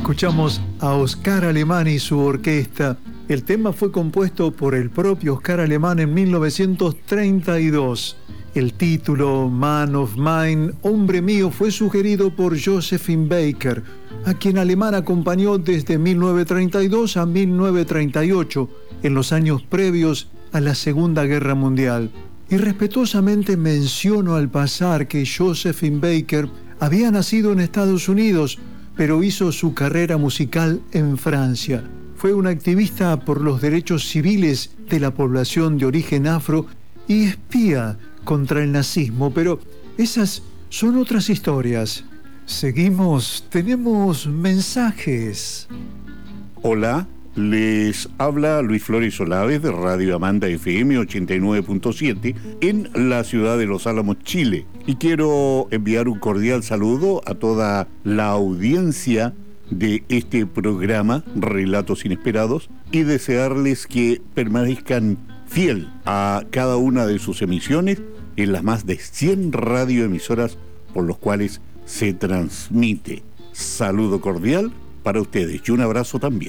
Escuchamos a Oscar Alemán y su orquesta. El tema fue compuesto por el propio Oscar Alemán en 1932. El título, Man of Mine, Hombre Mío, fue sugerido por Josephine Baker, a quien Alemán acompañó desde 1932 a 1938, en los años previos a la Segunda Guerra Mundial. Y respetuosamente menciono al pasar que Josephine Baker había nacido en Estados Unidos, pero hizo su carrera musical en Francia. Fue una activista por los derechos civiles de la población de origen afro y espía contra el nazismo, pero esas son otras historias. Seguimos, tenemos mensajes. Hola, les habla Luis Flores Olaves de Radio Amanda FM 89.7 en la ciudad de Los Álamos, Chile. Y quiero enviar un cordial saludo a toda la audiencia de este programa Relatos Inesperados y desearles que permanezcan fiel a cada una de sus emisiones en las más de 100 radioemisoras por los cuales se transmite. Saludo cordial para ustedes y un abrazo también.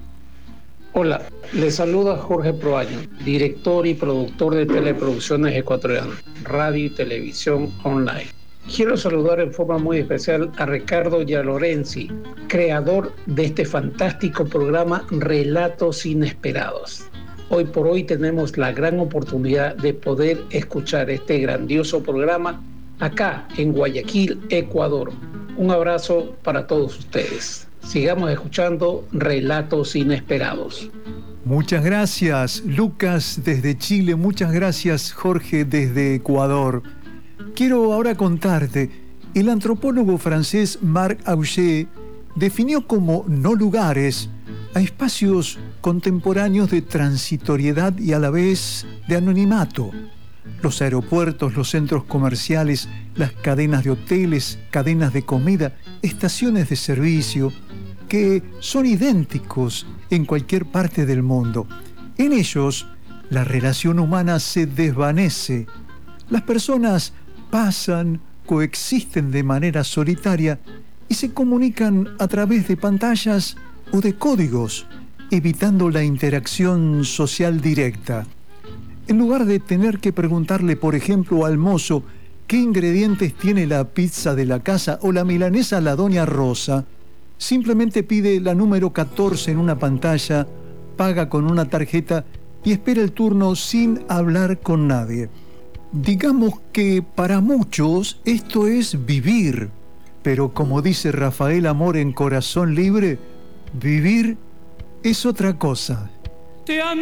Hola, les saluda Jorge Proaño, director y productor de Teleproducciones Ecuatorianas, radio y televisión online. Quiero saludar en forma muy especial a Ricardo Yalorenzi, creador de este fantástico programa Relatos Inesperados. Hoy por hoy tenemos la gran oportunidad de poder escuchar este grandioso programa acá en Guayaquil, Ecuador. Un abrazo para todos ustedes. Sigamos escuchando Relatos Inesperados. Muchas gracias, Lucas desde Chile. Muchas gracias, Jorge desde Ecuador. Quiero ahora contarte, el antropólogo francés Marc Augé definió como no lugares a espacios contemporáneos de transitoriedad y a la vez de anonimato. Los aeropuertos, los centros comerciales, las cadenas de hoteles, cadenas de comida, estaciones de servicio, que son idénticos en cualquier parte del mundo. En ellos, la relación humana se desvanece. Las personas pasan, coexisten de manera solitaria y se comunican a través de pantallas o de códigos, evitando la interacción social directa. En lugar de tener que preguntarle, por ejemplo, al mozo qué ingredientes tiene la pizza de la casa o la milanesa a la doña Rosa, simplemente pide la número 14 en una pantalla, paga con una tarjeta y espera el turno sin hablar con nadie. Digamos que para muchos esto es vivir, pero como dice Rafael Amor en Corazón Libre, vivir es otra cosa. Te amo.